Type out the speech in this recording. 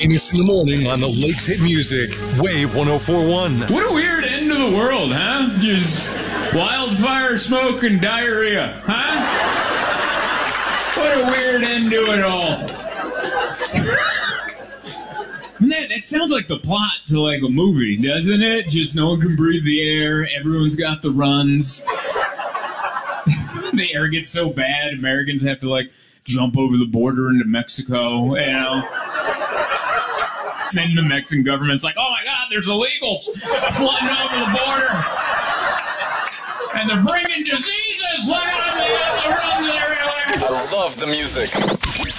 Amos in the morning on the Lakes Hit Music, Wave 104.1. What a weird end to the world, huh? Just wildfire, smoke, and diarrhea, huh? What a weird end to it all. That sounds like the plot to like a movie, doesn't it? Just no one can breathe the air, everyone's got the runs. The air gets so bad, Americans have to like jump over the border into Mexico, you know? And then the Mexican government's like, oh my God, there's illegals flooding over the border. And they're bringing diseases. Look at them, they got the runs everywhere. I love the music.